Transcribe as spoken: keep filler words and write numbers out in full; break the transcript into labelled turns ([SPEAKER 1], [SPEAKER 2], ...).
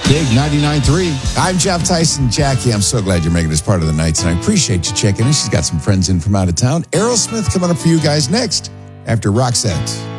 [SPEAKER 1] Big ninety-nine point three.
[SPEAKER 2] I'm Jeff Tyson. Jackie, I'm so glad you're making this part of the night tonight. Appreciate you checking in. She's got some friends in from out of town. Aerosmith coming up for you guys next after Roxette.